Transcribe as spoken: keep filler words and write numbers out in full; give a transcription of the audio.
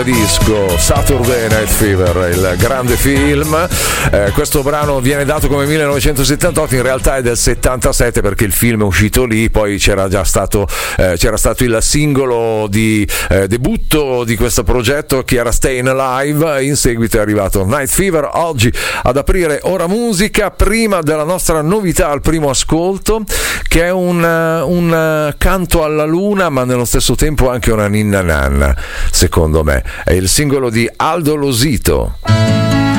Disco Saturday Night Fever, il grande film. Eh, questo brano viene dato come millenovecentosettantotto, in realtà è del settantasette perché il film è uscito lì, poi c'era già stato eh, c'era stato il singolo di eh, debutto di questo progetto che era Stayin' Alive, in seguito è arrivato Night Fever. Oggi ad aprire Ora Musica, prima della nostra novità al primo ascolto, che è un, un canto alla luna ma nello stesso tempo anche una ninna nanna, secondo me. È il singolo di Aldo Losito.